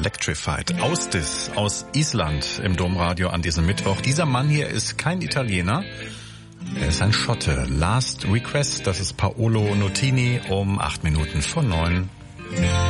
Electrified. Austis aus Island im Domradio an diesem Mittwoch. Dieser Mann hier ist kein Italiener, er ist ein Schotte. Last Request, das ist Paolo Nutini um 8 Minuten vor 9.